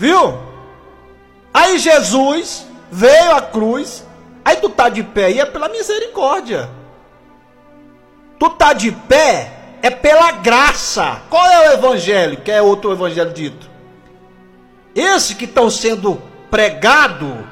Viu? Aí Jesus veio à cruz. Aí tu tá de pé e é pela misericórdia. Tu tá de pé é pela graça. Qual é o evangelho? Que é outro evangelho dito? Esse que estão sendo pregado,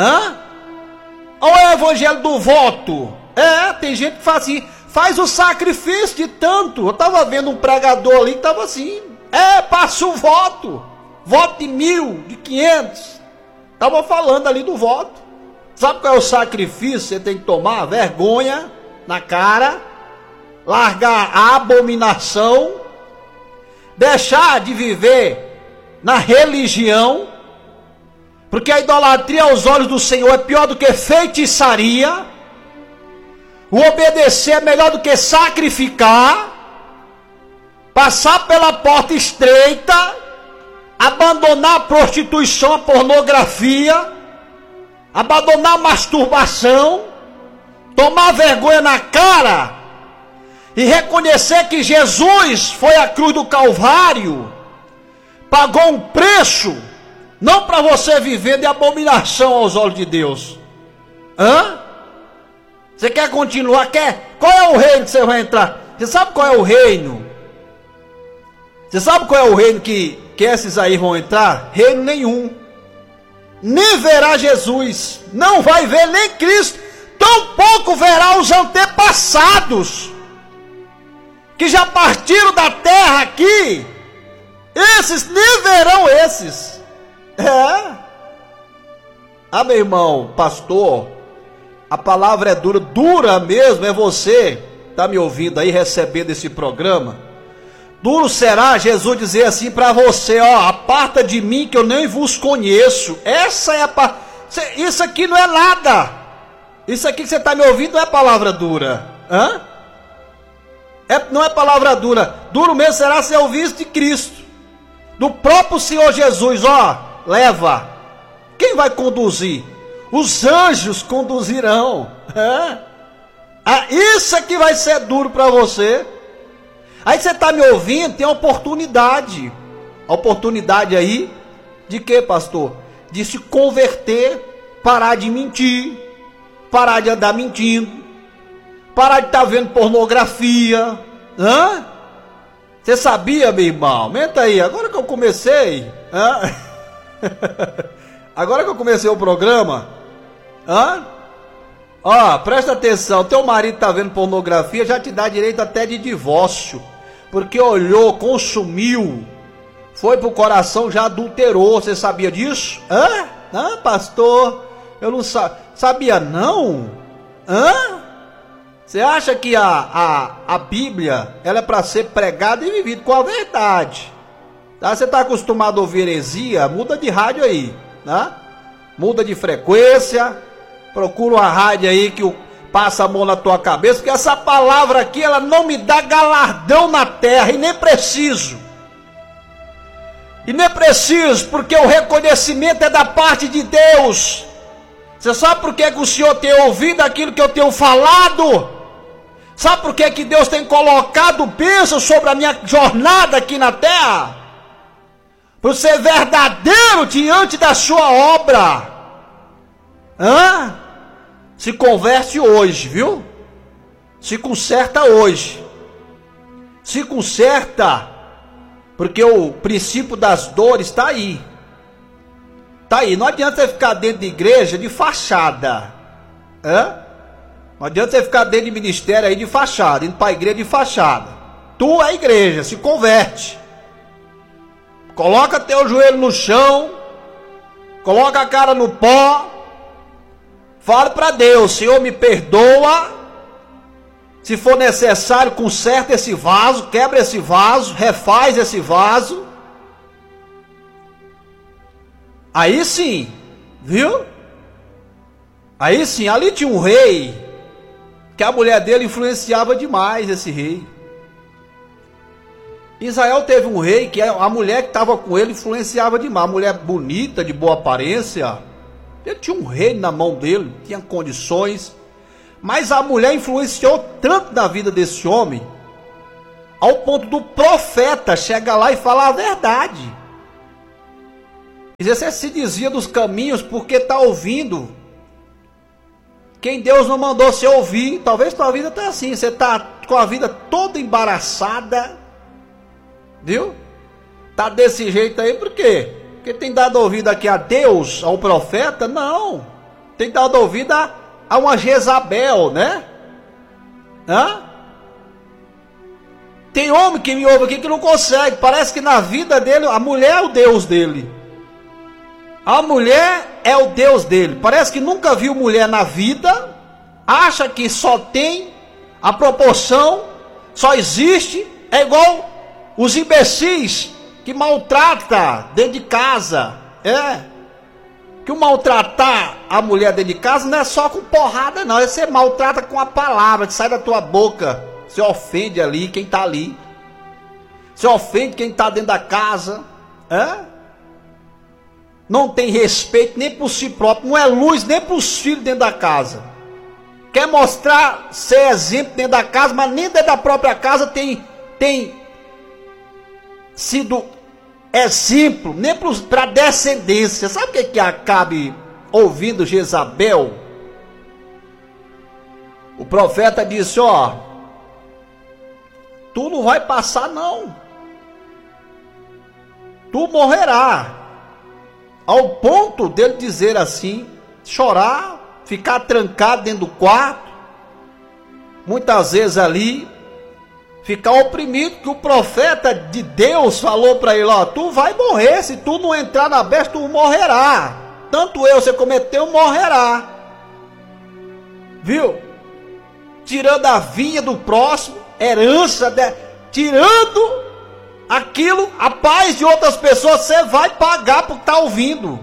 ou é o evangelho do voto? Tem gente que faz assim, faz o sacrifício de tanto. Eu estava vendo um pregador ali que estava assim, passa o voto de 1.000, de 500. Estava falando ali do voto. Sabe qual é o sacrifício? Você tem que tomar vergonha na cara, largar a abominação, deixar de viver na religião, porque a idolatria aos olhos do Senhor é pior do que feitiçaria. O obedecer é melhor do que sacrificar. Passar pela porta estreita, abandonar a prostituição, a pornografia, abandonar a masturbação, tomar vergonha na cara e reconhecer que Jesus foi à cruz do Calvário, pagou um preço, não para você viver de abominação aos olhos de Deus. Você quer continuar? Qual é o reino que você vai entrar? Você sabe qual é o reino? Você sabe qual é o reino que esses aí vão entrar? Reino nenhum. Nem verá Jesus, não vai ver nem Cristo, tampouco verá os antepassados, que já partiram da terra aqui. Esses nem verão esses. Meu irmão, pastor, a palavra é dura, dura mesmo é você, tá me ouvindo aí, recebendo esse programa. Duro será Jesus dizer assim para você, aparta de mim que eu nem vos conheço. Essa é isso aqui não é nada. Isso aqui que você está me ouvindo não é palavra dura. Não é palavra dura. Duro mesmo será ser ouvido de Cristo, do próprio Senhor Jesus. Leva. Quem vai conduzir? Os anjos conduzirão. Isso aqui vai ser duro para você. Aí você está me ouvindo, tem a oportunidade. A oportunidade aí de quê, pastor? De se converter, parar de mentir, parar de andar mentindo, parar de estar vendo pornografia. Você sabia, meu irmão? Aumenta aí, agora que eu comecei. Agora que eu comecei o programa. Presta atenção, teu marido está vendo pornografia, já te dá direito até de divórcio. Porque olhou, consumiu, foi pro coração, já adulterou. Você sabia disso? Pastor, eu não sabia não? Você acha que a Bíblia ela é para ser pregada e vivida com a verdade? Tá? Você está acostumado a ouvir heresia? Muda de rádio aí, muda de frequência, procura uma rádio aí que passa a mão na tua cabeça, porque essa palavra aqui, ela não me dá galardão na terra, e nem preciso. Porque o reconhecimento é da parte de Deus. Você sabe por que o Senhor tem ouvido aquilo que eu tenho falado? Sabe por que Deus tem colocado bênção sobre a minha jornada aqui na terra? Por ser verdadeiro diante da sua obra. Se converte hoje, viu? Se conserta hoje. Se conserta, porque o princípio das dores está aí. Está aí. Não adianta você ficar dentro de igreja de fachada. Não adianta você ficar dentro de ministério aí de fachada, indo para a igreja de fachada. Tu é igreja, se converte. Coloca teu joelho no chão, coloca a cara no pó. Fale para Deus, Senhor, me perdoa. Se for necessário, conserta esse vaso, quebra esse vaso, refaz esse vaso. Aí sim, viu? Aí sim, ali tinha um rei, que a mulher dele influenciava demais esse rei. Israel teve um rei que a mulher que estava com ele influenciava demais. Uma mulher bonita, de boa aparência. Ele tinha um reino na mão dele, tinha condições. Mas a mulher influenciou tanto na vida desse homem, ao ponto do profeta chegar lá e falar a verdade. Você se desvia dos caminhos porque está ouvindo quem Deus não mandou você ouvir. Talvez tua vida está assim, você está com a vida toda embaraçada, viu? Tá desse jeito aí por quê? Porque tem dado ouvido aqui a Deus, ao profeta? Não, tem dado ouvido a uma Jezabel, né? Tem homem que me ouve aqui que não consegue, parece que na vida dele a mulher é o Deus dele. A mulher é o Deus dele. Parece que nunca viu mulher na vida. Acha que só tem a proporção, só existe. É igual os imbecis que maltrata dentro de casa. Que o maltratar a mulher dentro de casa não é só com porrada, não. Você maltrata com a palavra que sai da tua boca. Você ofende ali quem está ali. Você ofende quem está dentro da casa. Não tem respeito nem por si próprio, não é luz nem para os filhos dentro da casa. Quer mostrar ser exemplo dentro da casa, mas nem dentro da própria casa tem sido exemplo, nem para a descendência. Sabe o que acabe ouvindo Jezabel? O profeta disse, tu não vai passar não, tu morrerá. Ao ponto dele dizer assim, chorar, ficar trancado dentro do quarto, muitas vezes ali, ficar oprimido, que o profeta de Deus falou para ele, tu vai morrer, se tu não entrar na besta, tu morrerá. Tanto você cometeu, morrerá. Viu? Tirando a vinha do próximo, herança, tirando aquilo, a paz de outras pessoas, você vai pagar por estar ouvindo.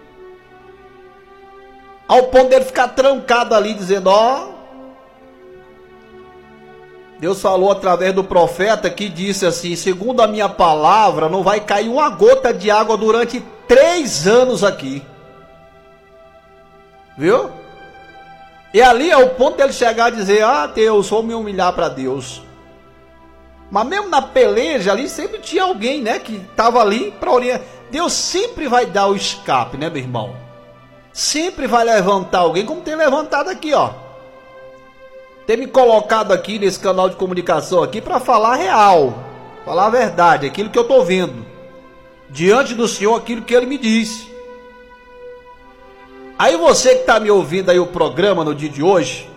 Ao ponto dele ficar trancado ali, dizendo, Deus falou através do profeta que disse assim, segundo a minha palavra, não vai cair uma gota de água durante 3 anos aqui. Viu? E ali é o ponto dele chegar a dizer, Deus, vou me humilhar para Deus. Mas mesmo na peleja ali, sempre tinha alguém, né, que estava ali para orientar. Deus sempre vai dar o escape, né, meu irmão? Sempre vai levantar alguém, como tem levantado aqui, Tem me colocado aqui nesse canal de comunicação aqui para falar real, falar a verdade, aquilo que eu estou vendo. Diante do Senhor, aquilo que Ele me disse. Aí você que está me ouvindo aí o programa no dia de hoje,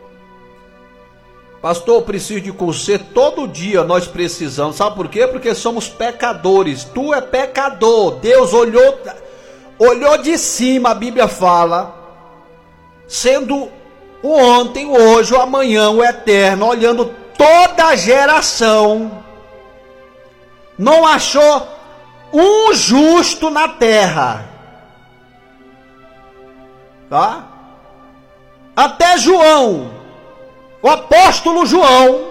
pastor, eu preciso de conserto. Todo dia nós precisamos. Sabe por quê? Porque somos pecadores. Tu é pecador. Deus olhou de cima, a Bíblia fala, sendo o ontem, o hoje, o amanhã, o eterno, olhando toda a geração, não achou um justo na terra. Tá? Até João, o apóstolo João,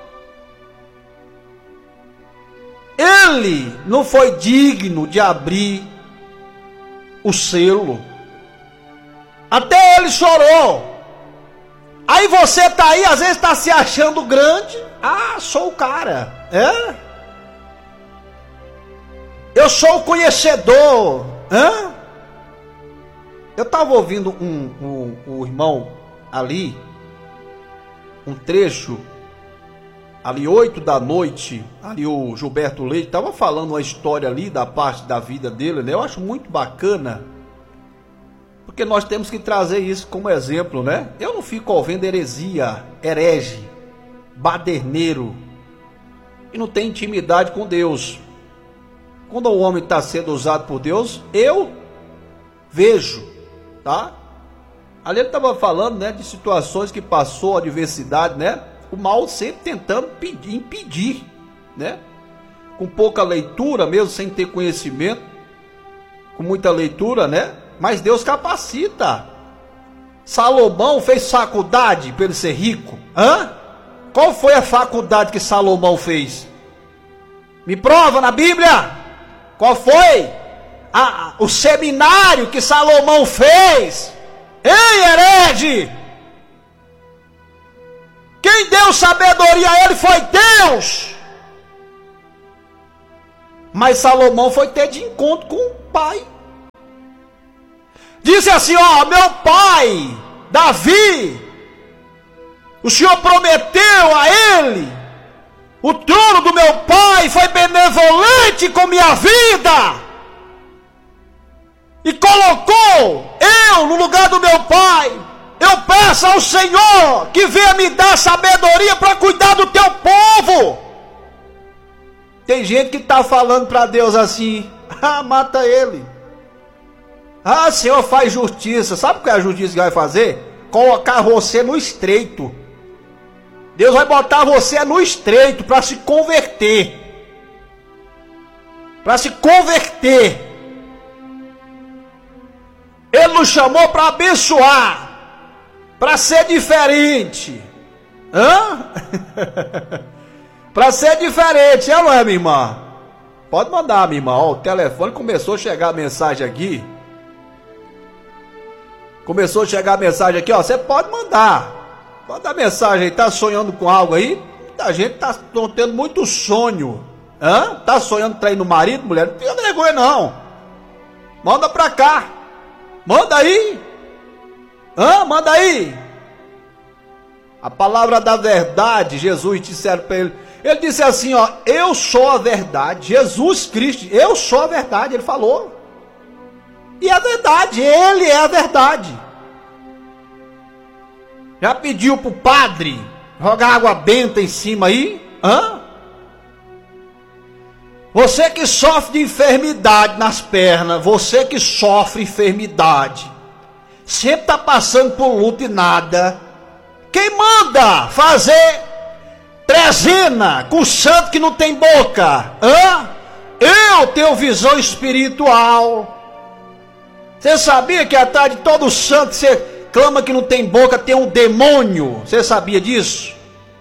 ele não foi digno de abrir o selo. Até ele chorou. Aí você tá aí, às vezes está se achando grande. Sou o cara. Eu sou o conhecedor. Eu estava ouvindo um irmão ali, um trecho, ali 8 da noite, ali o Gilberto Leite estava falando uma história ali da parte da vida dele, né? Eu acho muito bacana, porque nós temos que trazer isso como exemplo, né? Eu não fico ouvindo heresia, herege, baderneiro, e não tem intimidade com Deus. Quando o homem está sendo usado por Deus, eu vejo, tá? Ali ele estava falando, né, de situações que passou, a adversidade, né? O mal sempre tentando impedir, né? Com pouca leitura, mesmo sem ter conhecimento, com muita leitura, né? Mas Deus capacita. Salomão fez faculdade para ele ser rico? Qual foi a faculdade que Salomão fez? Me prova na Bíblia. Qual foi o seminário que Salomão fez? Ei, herege! Quem deu sabedoria a ele foi Deus. Mas Salomão foi ter de encontro com o pai, Disse assim, ó, meu pai, Davi, o Senhor prometeu a ele, o trono do meu pai foi benevolente com minha vida, e colocou eu no lugar do meu pai. Eu peço ao Senhor que venha me dar sabedoria para cuidar do teu povo. Tem gente que está falando para Deus assim, mata ele. Senhor, faz justiça. Sabe o que é a justiça que vai fazer? Colocar você no estreito. Deus vai botar você no estreito para se converter. Para se converter. Ele nos chamou para abençoar, para ser diferente. Para ser diferente, não é, minha irmã? Pode mandar, minha irmã. Ó, o telefone começou a chegar a mensagem aqui. Começou a chegar a mensagem aqui, ó. Você pode mandar. Manda mensagem aí. Tá sonhando com algo aí? A gente tá tendo muito sonho. Tá sonhando traindo o marido, mulher? Não tenha vergonha, não. Manda pra cá. Manda aí. Manda aí. A palavra da verdade, Jesus disseram para ele. Ele disse assim, ó, eu sou a verdade. Jesus Cristo, eu sou a verdade, ele falou. E a verdade, ele é a verdade. Já pediu pro padre jogar água benta em cima aí? Você que sofre de enfermidade nas pernas, você que sofre enfermidade, sempre está passando por luta e nada. Quem manda fazer trezena com santo que não tem boca? Eu tenho visão espiritual. Você sabia que atrás de todo santo que você clama que não tem boca tem um demônio? Você sabia disso?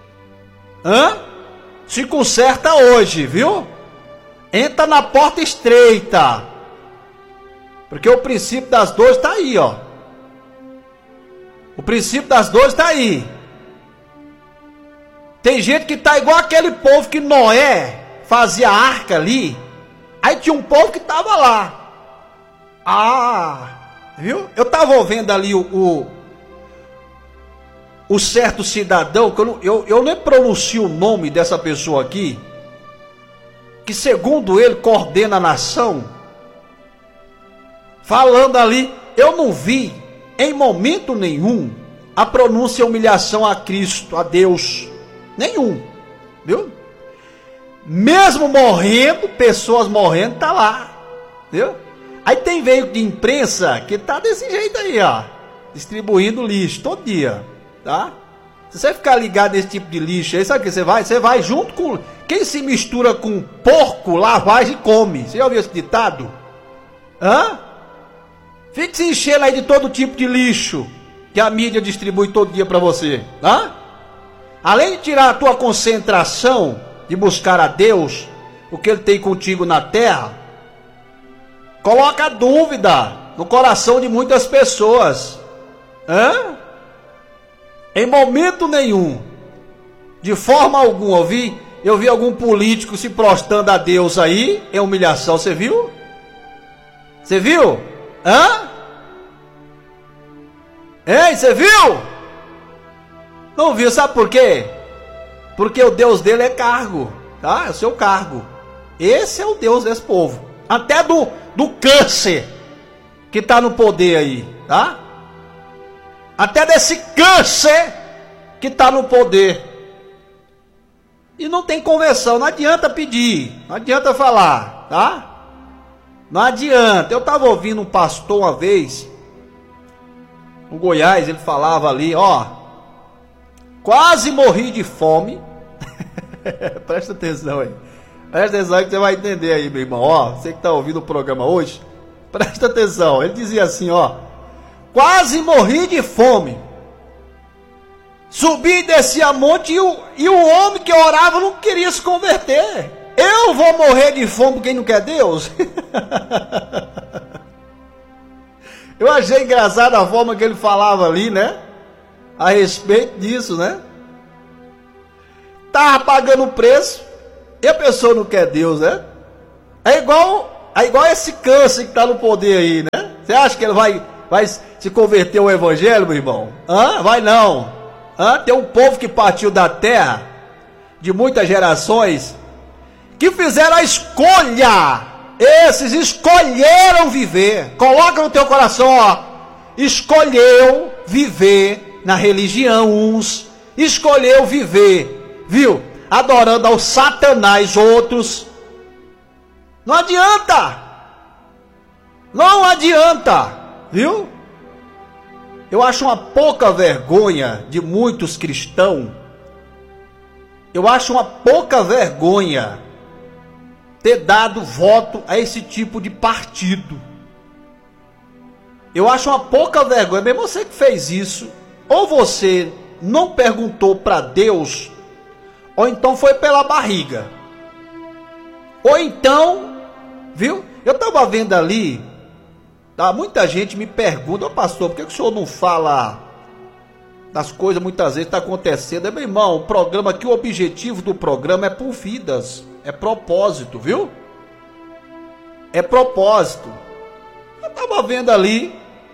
Se conserta hoje, viu? Entra na porta estreita, porque o princípio das dores está aí, ó. O princípio das dores está aí. Tem gente que está igual aquele povo que Noé fazia a arca ali. Aí tinha um povo que estava lá. Viu? Eu estava ouvindo ali o certo cidadão, que eu nem pronuncio o nome dessa pessoa aqui, que segundo ele coordena a nação, falando ali. Eu não vi em momento nenhum a pronúncia e humilhação a Cristo, a Deus, nenhum, viu? Mesmo morrendo, pessoas morrendo, tá lá, viu? Aí tem veículo de imprensa que tá desse jeito aí, ó, distribuindo lixo todo dia, tá? Se você ficar ligado nesse tipo de lixo aí, sabe o que você vai? Você vai junto com... Quem se mistura com porco, lavagem, come. Você já ouviu esse ditado? Fique se enchendo aí de todo tipo de lixo que a mídia distribui todo dia para você, tá? Além de tirar a tua concentração de buscar a Deus, o que Ele tem contigo na terra, coloca dúvida no coração de muitas pessoas. Em momento nenhum, de forma alguma, eu vi algum político se prostrando a Deus aí, em humilhação. Você viu? Você viu? Hein, você viu? Não viu, sabe por quê? Porque o Deus dele é cargo, tá? É o seu cargo. Esse é o Deus desse povo. Até do câncer que está no poder aí, tá? Até desse câncer que está no poder. E não tem conversão, não adianta pedir, não adianta falar, tá? Não adianta. Eu estava ouvindo um pastor uma vez, no Goiás, ele falava ali, ó, quase morri de fome. Presta atenção aí. Presta atenção aí que você vai entender aí, meu irmão. Ó, você que está ouvindo o programa hoje, presta atenção. Ele dizia assim, ó, quase morri de fome. Subi e desci a monte e o homem que orava não queria se converter. Eu vou morrer de fome por quem não quer Deus? Eu achei engraçado a forma que ele falava ali, né? A respeito disso, né? Tava pagando o preço e a pessoa não quer Deus, né? É igual esse câncer que está no poder aí, né? Você acha que ele vai se converter ao evangelho, meu irmão? Vai não. Tem um povo que partiu da terra, de muitas gerações, que fizeram a escolha. Esses escolheram viver. Coloca no teu coração, ó. Escolheu viver na religião uns. Escolheu viver, viu? Adorando ao Satanás outros. Não adianta. Não adianta, viu? Eu acho uma pouca vergonha de muitos cristãos. Eu acho uma pouca vergonha ter dado voto a esse tipo de partido. Eu acho uma pouca vergonha, mesmo você que fez isso, ou você não perguntou para Deus, ou então foi pela barriga. Ou então, viu? Eu estava vendo ali, tá? Muita gente me pergunta, ô pastor, por que o senhor não fala das coisas muitas vezes está acontecendo? Meu irmão, o programa aqui, o objetivo do programa é por vidas, é propósito, viu? É propósito. Eu estava vendo ali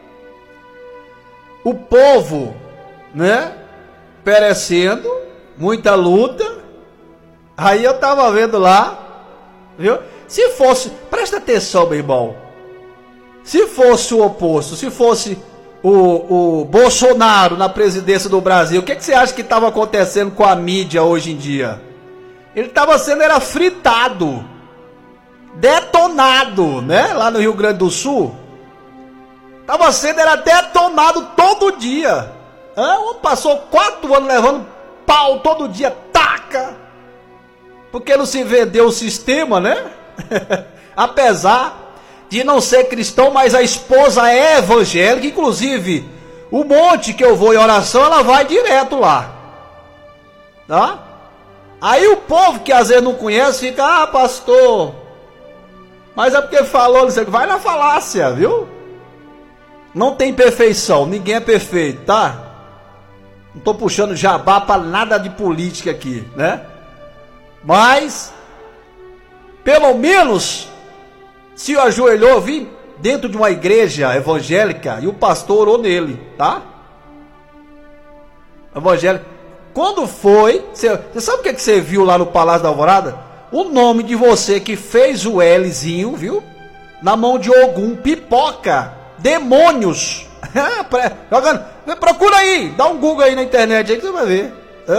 o povo, né, perecendo, muita luta. Aí eu estava vendo lá, viu? Se fosse, presta atenção, meu irmão, se fosse o oposto, se fosse o Bolsonaro na presidência do Brasil, o que você acha que estava acontecendo com a mídia hoje em dia? Ele estava sendo, era fritado, detonado, né? Lá no Rio Grande do Sul, estava sendo, era detonado todo dia. Passou 4 anos levando pau todo dia, taca, porque não se vendeu o sistema, né? Apesar de não ser cristão, mas a esposa é evangélica, inclusive o monte que eu vou em oração, ela vai direto lá, tá? Aí o povo que às vezes não conhece fica, pastor, mas é porque falou, vai na falácia, viu? Não tem perfeição, ninguém é perfeito, tá? Não tô puxando jabá para nada de política aqui, né? Mas pelo menos se ajoelhou, vim dentro de uma igreja evangélica e o pastor orou nele, tá? Evangélico. Quando foi, você sabe o que você viu lá no Palácio da Alvorada? O nome de você que fez o Lzinho, viu? Na mão de Ogum, pipoca, demônios. Jogando. Procura aí, dá um Google aí na internet aí que você vai ver.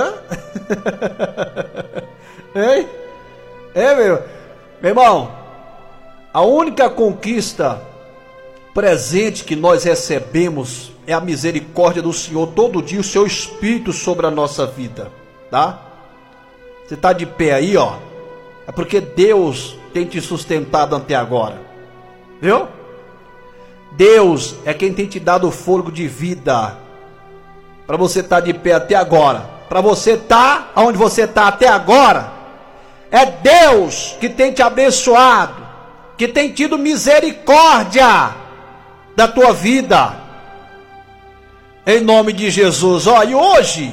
Ei? Meu irmão, a única conquista presente que nós recebemos é a misericórdia do Senhor todo dia, o seu Espírito sobre a nossa vida, tá? Você está de pé aí, ó, é porque Deus tem te sustentado até agora, viu? Deus é quem tem te dado o fôlego de vida para você estar de pé até agora, para você estar onde você está até agora. É Deus que tem te abençoado, que tem tido misericórdia da tua vida, em nome de Jesus. E hoje,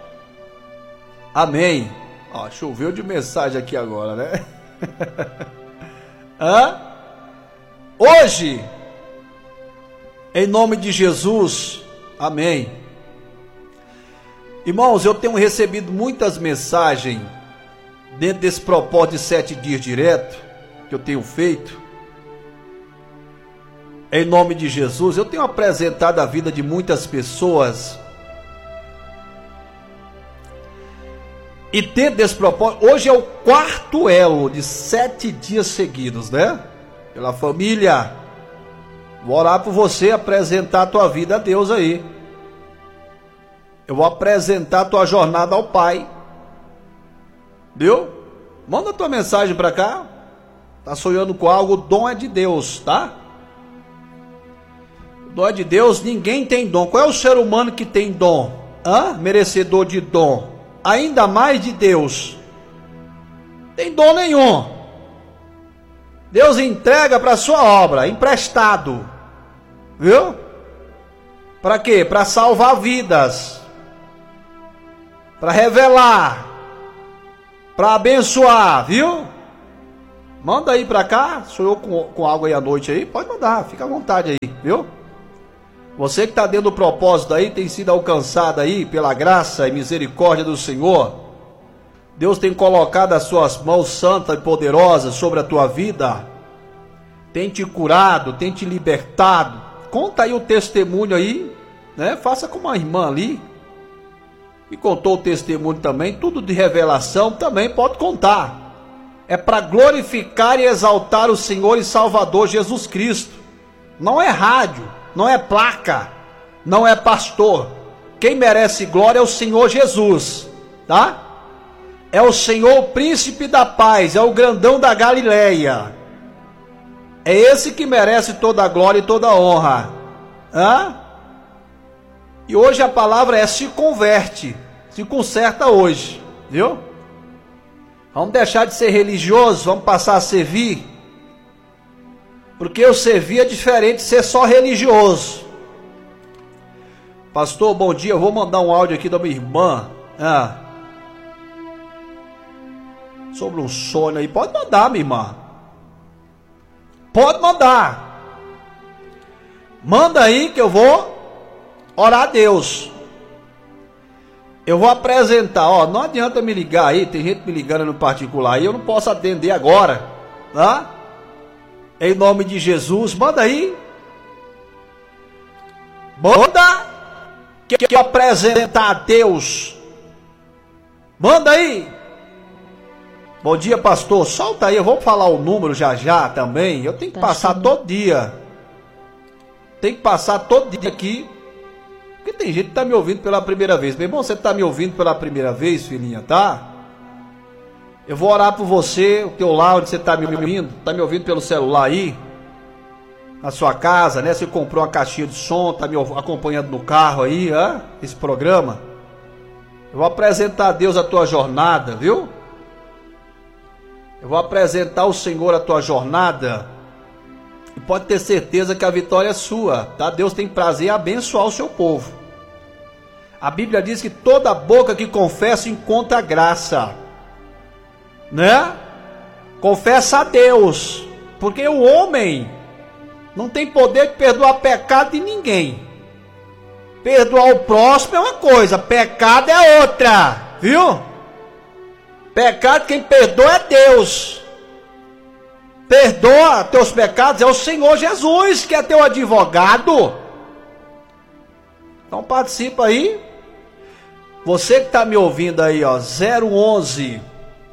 amém, choveu de mensagem aqui agora, né? Hoje, em nome de Jesus, amém. Irmãos, eu tenho recebido muitas mensagens dentro desse propósito de 7 dias direto que eu tenho feito. Em nome de Jesus, eu tenho apresentado a vida de muitas pessoas. E dentro desse propósito, hoje é o 4º elo de 7 dias seguidos, né? Pela família. Vou orar por você, apresentar a tua vida a Deus aí. Eu vou apresentar a tua jornada ao Pai. Viu? Manda a tua mensagem para cá. Tá sonhando com algo, o dom é de Deus, tá? O dom é de Deus, ninguém tem dom. Qual é o ser humano que tem dom? Merecedor de dom. Ainda mais de Deus. Tem dom nenhum. Deus entrega para a sua obra, emprestado. Viu? Para quê? Para salvar vidas. Para revelar. Para abençoar, viu? Manda aí para cá. Sou eu com algo aí à noite aí? Pode mandar, fica à vontade aí, viu? Você que está dentro do propósito aí, tem sido alcançado aí pela graça e misericórdia do Senhor. Deus tem colocado as suas mãos santas e poderosas sobre a tua vida. Tem te curado, tem te libertado. Conta aí o testemunho aí, né? Faça como a irmã ali. Me contou o testemunho também, tudo de revelação também pode contar. É para glorificar e exaltar o Senhor e Salvador Jesus Cristo. Não é rádio, não é placa, não é pastor. Quem merece glória é o Senhor Jesus, tá? É o Senhor, o príncipe da paz, é o grandão da Galileia. É esse que merece toda a glória e toda a honra. Hã? E hoje a palavra é se converte, se conserta hoje, viu? Vamos deixar de ser religioso, vamos passar a servir. Porque eu servir é diferente de ser só religioso. Pastor, bom dia, eu vou mandar um áudio aqui da minha irmã. Sobre um sonho aí, pode mandar, minha irmã. Pode mandar. Manda aí que eu vou orar a Deus. Eu vou apresentar, ó, não adianta me ligar aí, tem gente me ligando no particular aí, eu não posso atender agora, tá? Em nome de Jesus, manda aí. Manda que eu apresentar a Deus. Manda aí. Bom dia, pastor, solta aí, eu vou falar o número já também, eu tenho que passar todo dia. Tem que passar todo dia aqui. Porque tem gente que está me ouvindo pela primeira vez. Meu irmão, você está me ouvindo pela primeira vez, filhinha, tá? Eu vou orar por você, o teu lá onde você está me ouvindo. Está me ouvindo pelo celular aí? Na sua casa, né? Você comprou uma caixinha de som, está me acompanhando no carro aí, esse programa. Eu vou apresentar a Deus a tua jornada, viu? Eu vou apresentar ao Senhor a tua jornada. E pode ter certeza que a vitória é sua, tá? Deus tem prazer em abençoar o seu povo. A Bíblia diz que toda boca que confessa encontra graça, né? Confessa a Deus, porque o homem não tem poder de perdoar pecado de ninguém. Perdoar o próximo é uma coisa, pecado é outra, viu? Pecado quem perdoa é Deus. Perdoa teus pecados, é o Senhor Jesus que é teu advogado. Então participa aí. Você que está me ouvindo aí, ó, 011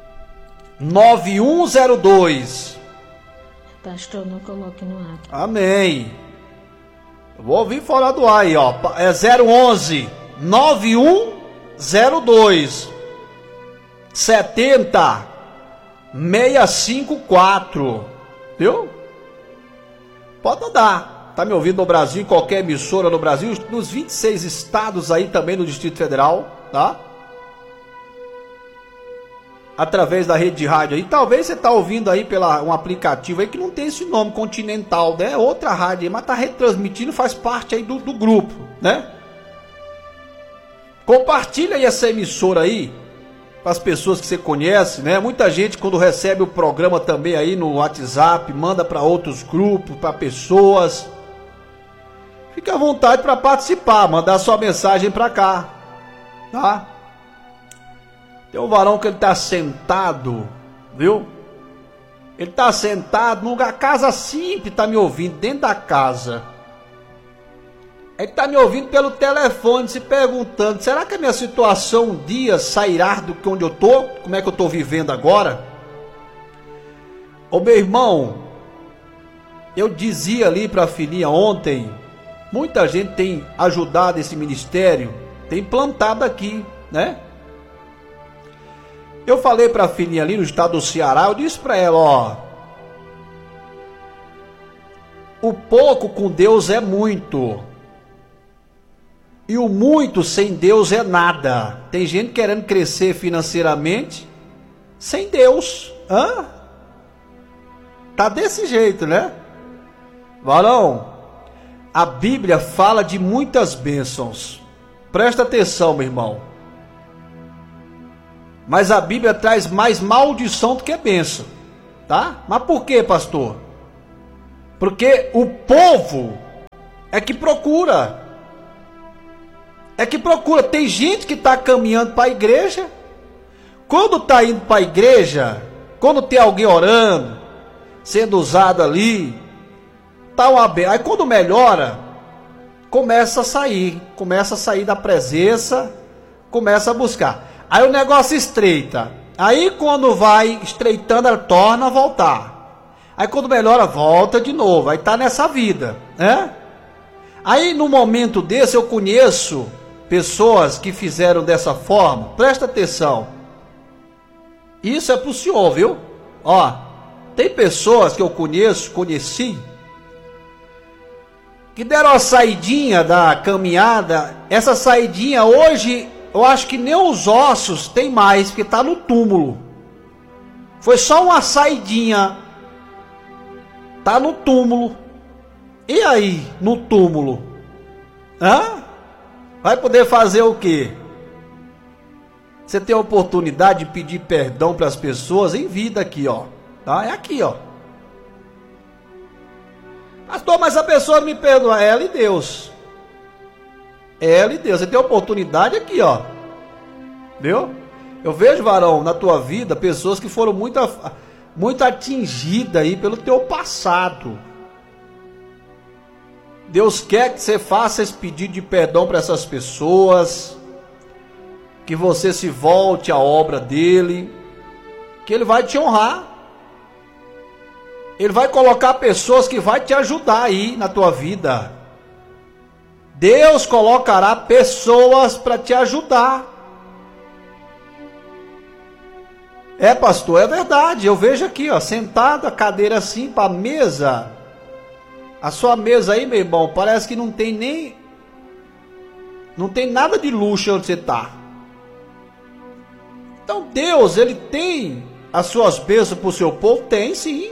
9102. Pastor, não coloque no ar. Amém. Eu vou ouvir fora do ar aí, ó. É 011 9102 70 654, viu? Pode mandar. Tá me ouvindo no Brasil, em qualquer emissora no Brasil, nos 26 estados aí também no Distrito Federal, tá? Através da rede de rádio aí. Talvez você tá ouvindo aí pela um aplicativo aí que não tem esse nome, Continental, né? Outra rádio aí, mas tá retransmitindo, faz parte aí do grupo, né? Compartilha aí essa emissora aí para as pessoas que você conhece, né? Muita gente quando recebe o programa também aí no WhatsApp, manda para outros grupos, para pessoas. Fique à vontade para participar, mandar sua mensagem para cá, tá? Tem um varão que ele está sentado, viu? Ele está sentado numa casa simples, está me ouvindo, dentro da casa. Ele está me ouvindo pelo telefone, se perguntando, será que a minha situação um dia sairá do que onde eu estou? Como é que eu estou vivendo agora? Ô meu irmão, eu dizia ali para a filhinha ontem, muita gente tem ajudado esse ministério, tem plantado aqui, né? Eu falei para a filhinha ali no estado do Ceará, eu disse para ela, ó, o pouco com Deus é muito. E o muito sem Deus é nada. Tem gente querendo crescer financeiramente sem Deus. Tá desse jeito, né? Varão, a Bíblia fala de muitas bênçãos. Presta atenção, meu irmão. Mas a Bíblia traz mais maldição do que bênção, tá? Mas por quê, pastor? Porque o povo É que procura. É que procura. Tem gente que está caminhando para a igreja. Quando está indo para a igreja, quando tem alguém orando, sendo usado ali, tá uma benção. Aí quando melhora, começa a sair da presença, começa a buscar. Aí o negócio estreita. Aí quando vai estreitando, ela torna a voltar. Aí quando melhora, volta de novo. Aí tá nessa vida, né? Aí no momento desse eu conheço pessoas que fizeram dessa forma. Presta atenção. Isso é pro senhor, viu? Ó, tem pessoas que eu conheci, que deram a saidinha da caminhada. Essa saidinha hoje, eu acho que nem os ossos tem mais, porque tá no túmulo. Foi só uma saidinha. Tá no túmulo. E aí, no túmulo? Hã? Vai poder fazer o quê? Você tem a oportunidade de pedir perdão para as pessoas em vida aqui, ó. Tá? É aqui, ó. Pastor, mas a pessoa me perdoa. Ela e Deus. Ela e Deus. Você tem a oportunidade aqui, ó. Viu? Eu vejo, varão, na tua vida, pessoas que foram muito atingidas aí pelo teu passado. Deus quer que você faça esse pedido de perdão para essas pessoas, que você se volte à obra dele, que ele vai te honrar. Ele vai colocar pessoas que vai te ajudar aí na tua vida. Deus colocará pessoas para te ajudar. É, pastor, é verdade. Eu vejo aqui, ó, sentado a cadeira assim para a mesa. A sua mesa aí, meu irmão, parece que não tem nada de luxo onde você está. Então Deus, ele tem as suas bênçãos para o seu povo? Tem sim.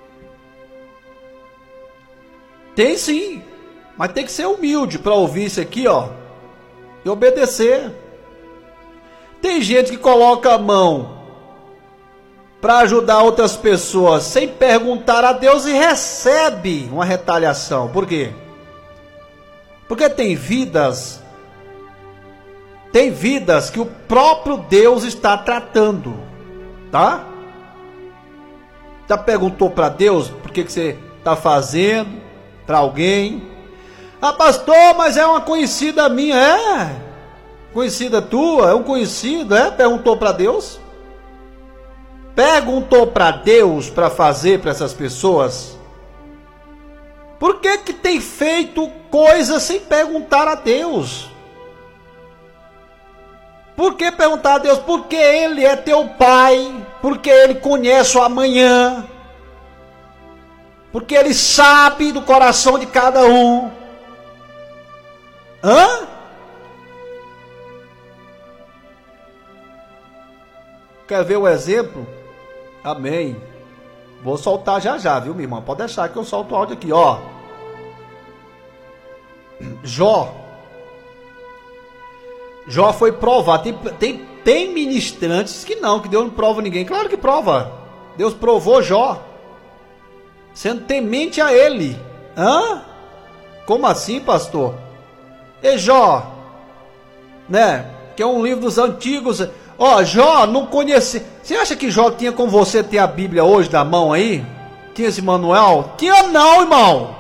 Tem sim. Mas tem que ser humilde para ouvir isso aqui, ó, e obedecer. Tem gente que coloca a mão para ajudar outras pessoas sem perguntar a Deus e recebe uma retaliação. Por quê? Porque tem vidas que o próprio Deus está tratando, tá? Já perguntou para Deus por que você está fazendo para alguém? Ah, pastor, mas é uma conhecida minha. É? Conhecida tua? É um conhecido? É? Perguntou para Deus? Perguntou para Deus para fazer para essas pessoas? Por que tem feito coisas sem perguntar a Deus? Por que perguntar a Deus? Porque Ele é teu Pai, porque Ele conhece o amanhã, porque Ele sabe do coração de cada um. Hã? Quer ver o exemplo? Amém. Vou soltar já, viu, minha irmã? Pode deixar que eu solto o áudio aqui, ó. Jó foi provado. Tem ministrantes que Deus não prova ninguém. Claro que prova. Deus provou Jó, sendo temente a ele. Hã? Como assim, pastor? E Jó, né? Que é um livro dos antigos. Ó, Jó não conhecia. Você acha que Jó tinha como você ter a Bíblia hoje na mão aí? Tinha esse manual? Tinha não, irmão.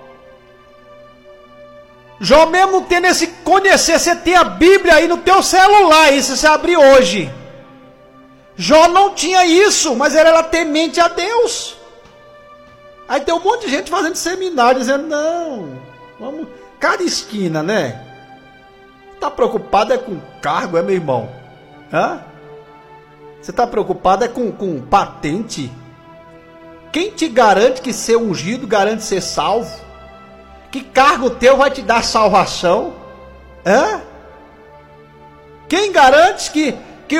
Jó mesmo não tendo esse conhecer, você tem a Bíblia aí no teu celular, aí se você abrir hoje. Jó não tinha isso, mas ele era temente a Deus. Aí tem um monte de gente fazendo seminário, dizendo, não, vamos, cada esquina, né? Tá preocupado é com cargo, é, meu irmão? Hã? Você tá preocupado é com patente? Quem te garante que ser ungido garante ser salvo? Que cargo teu vai te dar salvação? Hã? Quem garante que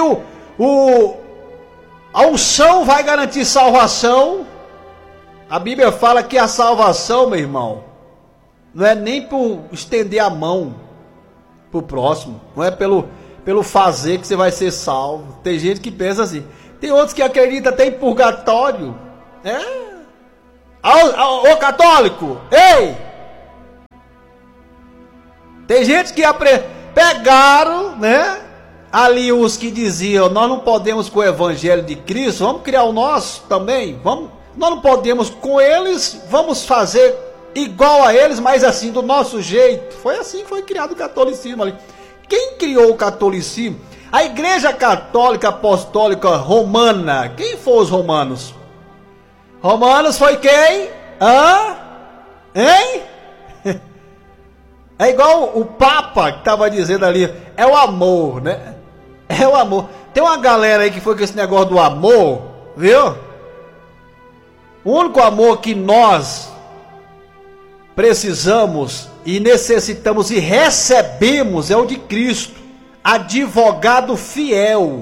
a unção vai garantir salvação? A Bíblia fala que a salvação, meu irmão, não é nem por estender a mão pro próximo, não é pelo fazer que você vai ser salvo. Tem gente que pensa assim. Tem outros que acreditam até em purgatório. Ô católico, ei! Tem gente que pegaram, né? Ali os que diziam, nós não podemos com o evangelho de Cristo, vamos criar o nosso também, nós não podemos com eles, vamos fazer igual a eles, mas assim, do nosso jeito. Foi assim que foi criado o catolicismo ali. Quem criou o catolicismo? A Igreja Católica Apostólica Romana. Quem foram os romanos? Romanos foi quem? Hein? É igual o Papa que estava dizendo ali, é o amor, né? É o amor. Tem uma galera aí que foi com esse negócio do amor, viu? O único amor que nós precisamos e necessitamos e recebemos é o de Cristo. Advogado fiel.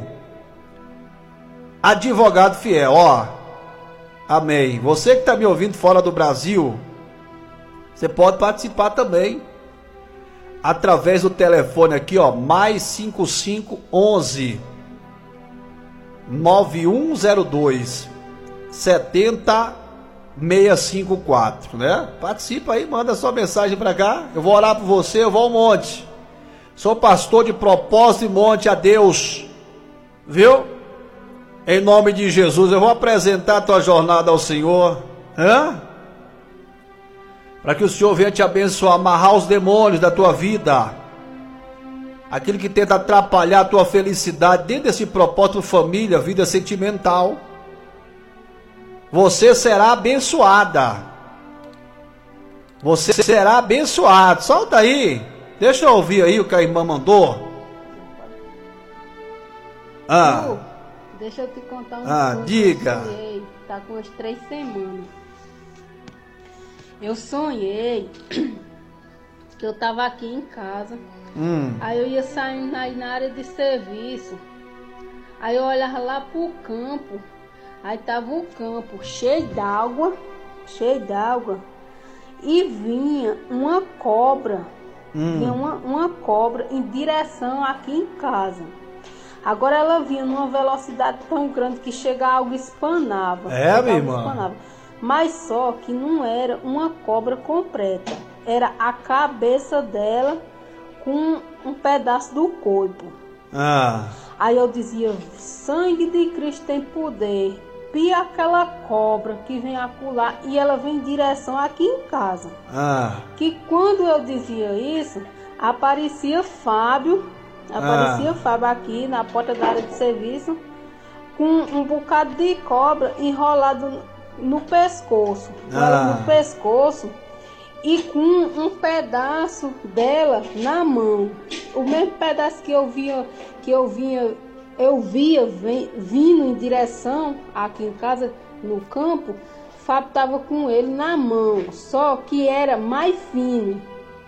Advogado fiel, ó. Amém. Você que está me ouvindo fora do Brasil, você pode participar também. Através do telefone aqui, ó, mais 5511 9102 70654, né? Participa aí, manda sua mensagem para cá. Eu vou orar por você, eu vou ao monte. Sou pastor de propósito e monte a Deus, viu? Em nome de Jesus, eu vou apresentar a tua jornada ao Senhor, para que o Senhor venha te abençoar, amarrar os demônios da tua vida, aquilo que tenta atrapalhar a tua felicidade, dentro desse propósito, família, vida sentimental. Você será abençoada. Você será abençoado. Solta aí. Deixa eu ouvir aí o que a irmã mandou. Deixa eu te contar uma coisa. Diga. Eu sonhei, tá com as 3 semanas. Eu sonhei que eu tava aqui em casa. Aí eu ia saindo aí na área de serviço. Aí eu olhava lá pro campo. Aí tava o campo cheio d'água. E vinha uma cobra. Vinha uma cobra em direção aqui em casa. Agora ela vinha numa velocidade tão grande que chega algo espanava. Minha irmã? Mas só que não era uma cobra completa. Era a cabeça dela com um pedaço do corpo. Aí eu dizia, sangue de Cristo tem poder. Pia aquela cobra que vem acular e ela vem em direção aqui em casa. Que quando eu dizia isso, aparecia Fábio aqui na porta da área de serviço com um bocado de cobra enrolado no pescoço. No pescoço e com um pedaço dela na mão. O mesmo pedaço que eu via vindo em direção aqui em casa, no campo, Fábio estava com ele na mão, só que era mais fino.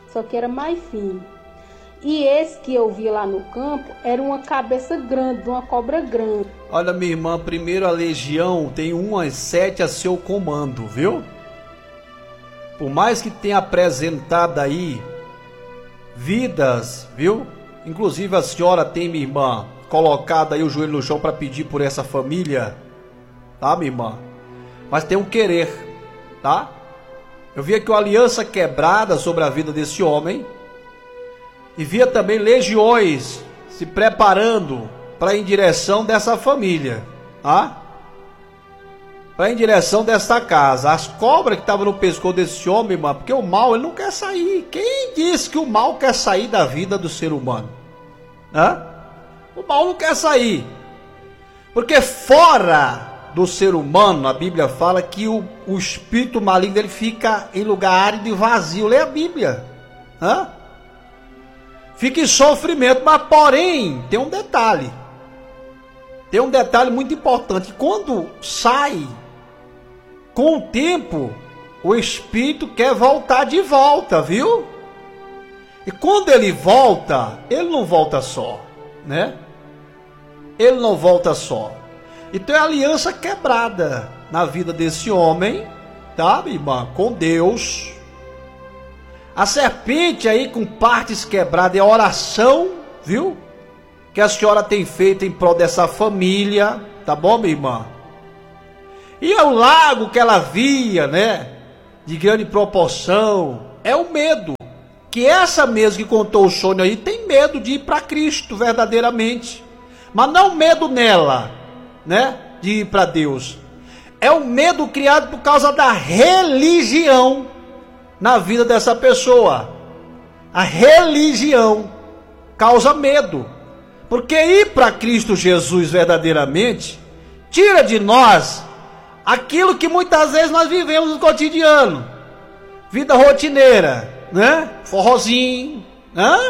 E esse que eu vi lá no campo era uma cabeça grande, de uma cobra grande. Olha, minha irmã, primeiro a legião tem umas 7 a seu comando, viu? Por mais que tenha apresentado aí vidas, viu? Inclusive a senhora tem, minha irmã, colocado aí o joelho no chão para pedir por essa família, tá, minha irmã? Mas tem um querer, tá? Eu vi aqui uma aliança quebrada sobre a vida desse homem e via também legiões se preparando para ir em direção dessa família, tá? Para ir em direção desta casa. As cobras que estavam no pescoço desse homem, irmã, porque o mal ele não quer sair. Quem disse que o mal quer sair da vida do ser humano? O mal não quer sair, porque fora do ser humano, a Bíblia fala que o espírito maligno ele fica em lugar árido e vazio. Lê a Bíblia, fica em sofrimento, mas porém tem um detalhe muito importante. Quando sai, com o tempo, o espírito quer voltar de volta, viu? E quando ele volta, ele não volta só, né? Ele não volta só. Então é a aliança quebrada na vida desse homem, tá, minha irmã? Com Deus. A serpente aí com partes quebradas é a oração, viu? Que a senhora tem feito em prol dessa família, tá bom, minha irmã? E é o lago que ela via, né? De grande proporção. É o medo. que essa mesmo que contou o sonho aí tem medo de ir para Cristo verdadeiramente, mas não medo nela, né, de ir para Deus. É um medo criado por causa da religião na vida dessa pessoa. A religião causa medo, porque ir para Cristo Jesus verdadeiramente tira de nós aquilo que muitas vezes nós vivemos no cotidiano, vida rotineira, né? Forrozinho, né?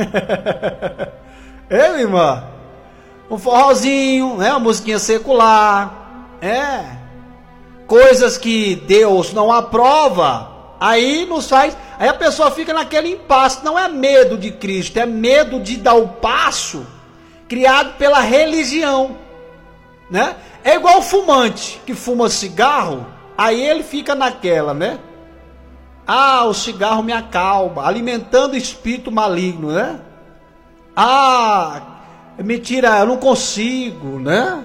Minha irmã? Um forrozinho, né? Uma musiquinha secular, coisas que Deus não aprova, aí nos faz, aí a pessoa fica naquele impasse. Não é medo de Cristo, é medo de dar o passo criado pela religião, né? É igual o fumante que fuma cigarro, aí ele fica naquela, né? Ah, o cigarro me acalma, alimentando o espírito maligno, né? Ah, mentira, eu não consigo, né?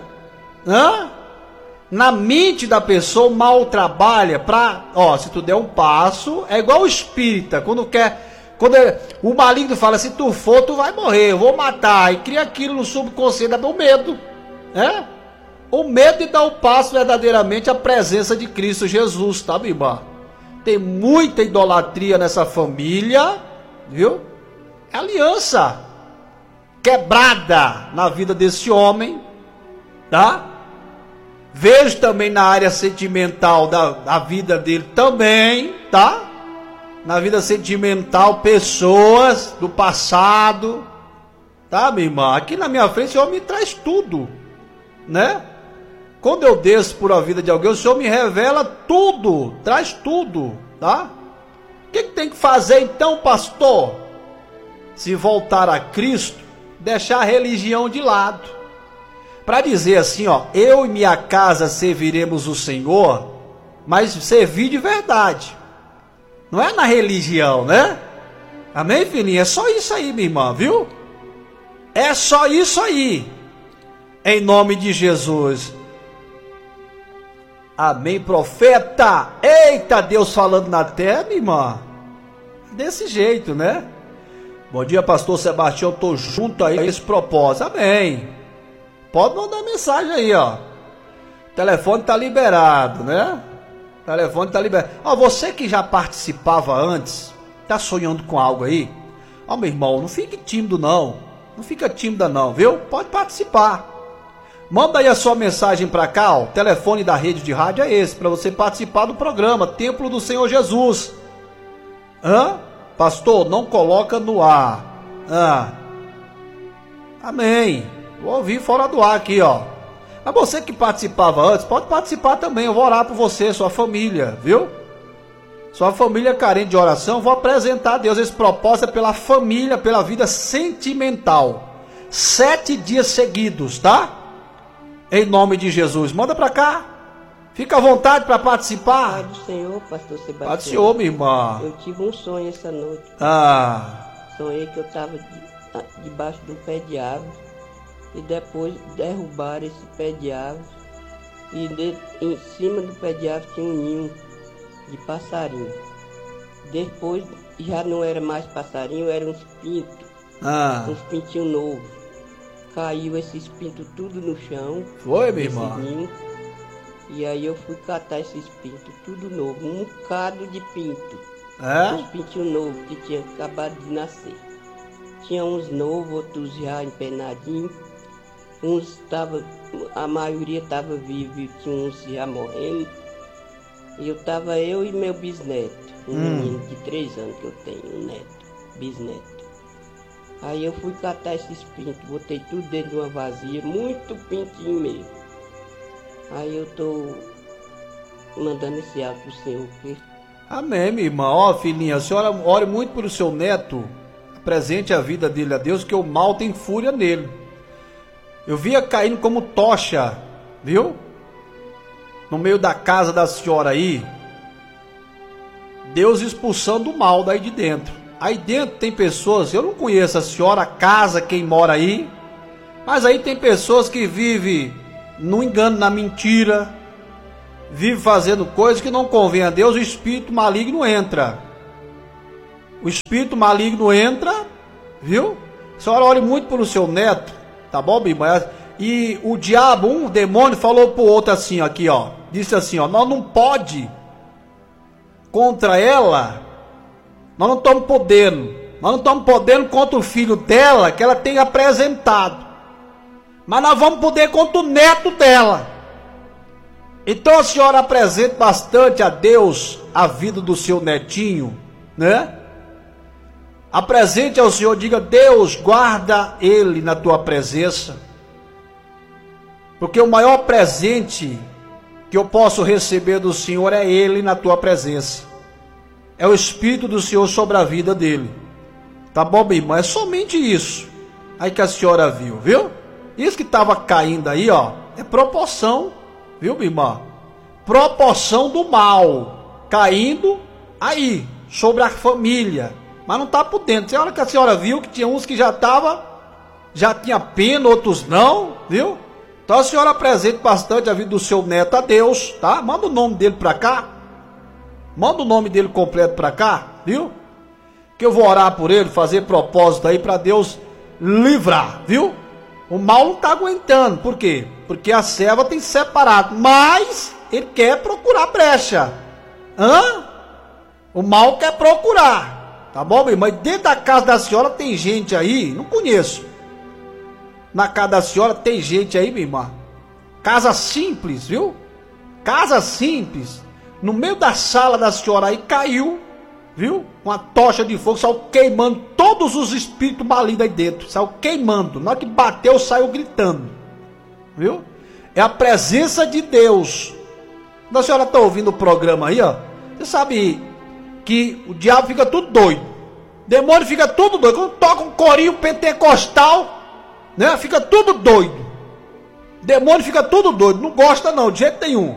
Na mente da pessoa, o mal trabalha para, se tu der um passo, é igual o espírita, quando o maligno fala, se tu for, tu vai morrer, eu vou matar, e cria aquilo no subconsciente, do medo, né? O medo de dar o passo verdadeiramente à presença de Cristo Jesus, tá, minha irmã? Tem muita idolatria nessa família, viu? É aliança quebrada na vida desse homem, tá? Vejo também na área sentimental da vida dele também, tá? Na vida sentimental, pessoas do passado, tá, minha irmã? Aqui na minha frente o Senhor me traz tudo, né? Quando eu desço por a vida de alguém, o Senhor me revela tudo, traz tudo, tá? O que tem que fazer então, pastor? Se voltar a Cristo, deixar a religião de lado. Para dizer assim, eu e minha casa serviremos o Senhor, mas servir de verdade. Não é na religião, né? Amém, filhinha? É só isso aí, minha irmã, viu? É só isso aí. Em nome de Jesus. Amém, profeta. Eita, Deus falando na terra, minha irmã. Desse jeito, né? Bom dia, pastor Sebastião. Estou junto aí a esse propósito. Amém. Pode mandar mensagem aí, O telefone tá liberado, né? O telefone tá liberado. Você que já participava antes, tá sonhando com algo aí? Meu irmão, não fique tímido não. Não fica tímida não, viu? Pode participar. Manda aí a sua mensagem para cá, o telefone da rede de rádio é esse, para você participar do programa Templo do Senhor Jesus. Pastor, não coloca no ar. Amém. Vou ouvir fora do ar aqui, Mas você que participava antes, pode participar também. Eu vou orar por você, sua família, viu? Sua família carente de oração, vou apresentar a Deus esse propósito pela família, pela vida sentimental. 7 dias seguidos, tá? Em nome de Jesus. Manda pra cá. Fica à vontade para participar. Pai do Senhor, pastor Sebastião. Pai do Senhor, minha irmã. Eu tive um sonho essa noite. Sonhei que eu estava debaixo de um pé de árvore. E depois derrubaram esse pé de árvore. E em cima do pé de árvore tinha um ninho de passarinho. Depois já não era mais passarinho, eram uns pintos. Uns pintinhos novos. Caiu esses pintos tudo no chão. Foi, minha irmã? E aí eu fui catar esses pintos, tudo novo. Um bocado de pinto. Uns pintinhos novos que tinham acabado de nascer. Tinha uns novos, outros já empenadinhos. A maioria estava vivo e tinha uns já morrendo. E eu e meu bisneto. Um menino de 3 anos que eu tenho, um neto, bisneto. Aí eu fui catar esses pintos, botei tudo dentro de uma vasilha, muito pintinho mesmo. Aí eu tô mandando esse áudio pro Senhor. Amém, minha irmã. Filhinha, a senhora ore muito pelo seu neto, apresente a vida dele a Deus, que o mal tem fúria nele. Eu via caindo como tocha, viu? No meio da casa da senhora aí, Deus expulsando o mal daí de dentro. Aí dentro tem pessoas, eu não conheço a senhora, a casa, quem mora aí, mas aí tem pessoas que vivem no engano, na mentira, vivem fazendo coisas que não convém a Deus, o espírito maligno entra. o espírito maligno entra, viu? A senhora ore muito pelo seu neto, tá bom, Bima? E o diabo, um demônio, falou pro outro assim, aqui, ó. Disse assim, ó, nós não pode contra ela, nós não estamos podendo contra o filho dela, que ela tem apresentado. Mas nós vamos poder contra o neto dela. Então a senhora apresente bastante a Deus a vida do seu netinho, né? Apresente ao Senhor, diga, Deus, guarda ele na tua presença. Porque o maior presente que eu posso receber do Senhor é ele na tua presença. É o Espírito do Senhor sobre a vida dele. Tá bom, minha irmã? É somente isso aí que a senhora viu? Isso que estava caindo aí, ó, é proporção, viu, minha irmã? Proporção do mal caindo aí, sobre a família. Mas não está por dentro. Você olha que a senhora viu que tinha uns que já tinha pena, outros não, viu? Então a senhora apresente bastante a vida do seu neto a Deus, tá? Manda o nome dele para cá. Manda o nome dele completo para cá, viu? Que eu vou orar por ele, fazer propósito aí para Deus livrar, viu? O mal não está aguentando. Por quê? Porque a serva tem separado, mas ele quer procurar brecha. O mal quer procurar, tá bom, meu irmão? E dentro da casa da senhora tem gente aí, não conheço. Na casa da senhora tem gente aí, minha irmã. Casa simples, viu? Casa simples. No meio da sala da senhora aí caiu, viu? Uma tocha de fogo, saiu queimando todos os espíritos malignos aí dentro. Saiu queimando. Na hora que bateu, saiu gritando. Viu? É a presença de Deus. Quando a senhora está ouvindo o programa aí, ó, você sabe que o diabo fica tudo doido. O demônio fica tudo doido. Quando toca um corinho pentecostal, né? Fica tudo doido. O demônio fica tudo doido. Não gosta não, de jeito nenhum.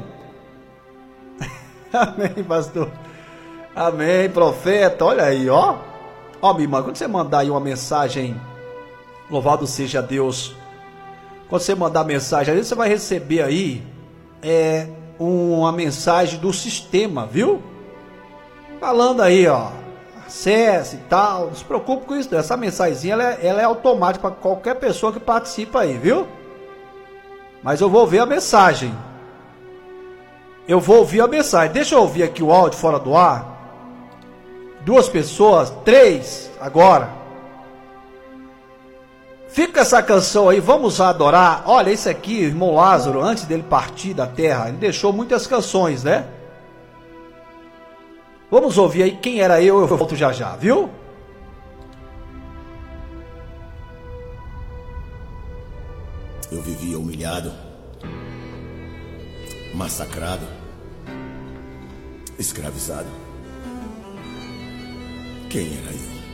Amém, pastor. Amém, profeta. Olha aí, ó. Ó, minha irmã, quando você mandar aí uma mensagem, louvado seja Deus. Quando você mandar mensagem aí, você vai receber aí uma mensagem do sistema, viu? Falando aí, ó, acesse e tal. Não se preocupe com isso. Essa mensagenzinha ela é automática para qualquer pessoa que participa aí, viu? Mas eu vou ver a mensagem. Eu vou ouvir a mensagem. Deixa eu ouvir aqui o áudio fora do ar. 2 pessoas, 3 agora. Fica com essa canção aí, vamos adorar. Olha, esse aqui, irmão Lázaro, antes dele partir da terra, ele deixou muitas canções, né? Vamos ouvir aí quem era eu volto já, viu? Eu vivia humilhado, massacrado, escravizado. Quem era eu?